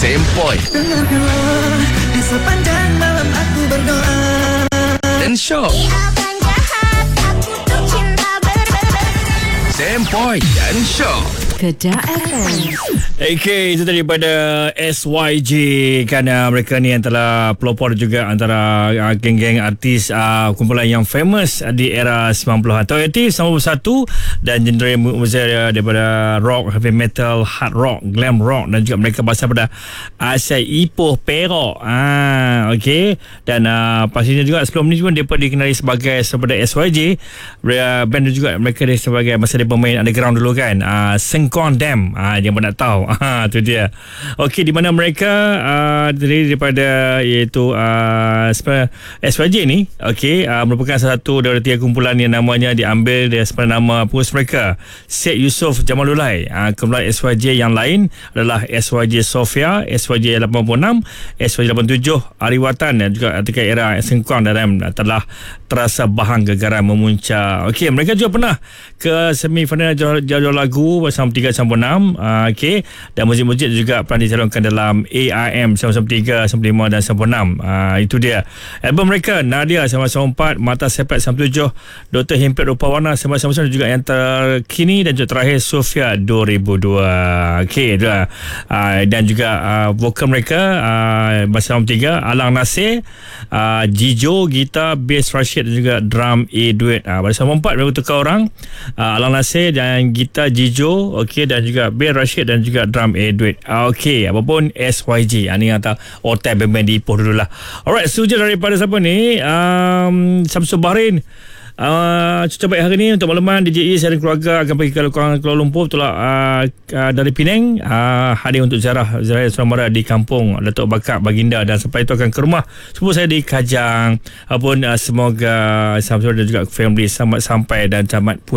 Sempoi Sepanjang malam aku berdoa dan Syok. Sempoi dan Syok. Kedah FM. Okay, itu daripada SYJ kan, mereka ni antara pelopor juga antara geng-geng artis kumpulan yang famous di era 90-an. Toyoti 91 dan genre muzik daripada rock, heavy metal, hard rock, glam rock dan juga mereka berasal pada Asia Ipoh Perak. Okay, dan pastinya juga sebelum ni pun mereka dikenali sebagai SYJ. Band juga mereka sebagai masa dia pemain underground dulu kan, Sengkong Dam. Yang pun nak tahu. Tu dia. Okey, di mana mereka terdiri daripada iaitu SYJ ni, okey, merupakan salah satu dari tiga kumpulan yang namanya diambil dari sebenarnya nama pengurus mereka, Syed Yusof Jamalulai. Kumpulan SYJ yang lain adalah SYJ Sofia, SYJ 86, SYJ 87 Ariwatan dan juga ketika era Sengkong Dam telah terasa bahang gegaran memuncak. Okey, mereka juga pernah ke semifinal jauh lagu bersama 3-6. Okey, dan muzik-muzik juga pernah dicalonkan dalam AIM 93, 95 dan 96. Itu dia. Album mereka Nadia 94, Mata Sepet 97, Dr. Himpit Rupa Warna 99 juga yang terkini dan juga terakhir Sofia 2002. Okey, dan juga vokal mereka bersama 3 Alang Nasir, Jijo gitar, bass Rashid dan juga drum duet. Bersama 4 mereka tukar orang, Alang Nasir dan gitar Jijo, okey, dan juga bass Rashid dan juga drum duet. Okey, apapun SYJ ni kata hotel band di Ipoh dululah. Alright, setuju daripada siapa ni? Samsul Bahrain. Cuaca baik hari ni untuk makluman DJE saya dan keluarga akan pergi ke Kuala Lumpur, betul dari Penang, hadir untuk ziarah saudara di kampung Datuk Bakar Baginda, dan sampai itu akan ke rumah sepupu saya di Kajang. Semoga saudara dan juga family selamat sampai dan selamat pulang.